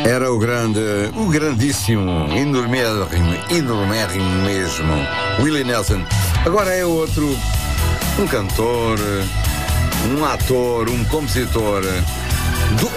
Era o grandíssimo, enormérrimo mesmo, Willie Nelson. Agora é outro, um cantor, um ator, um compositor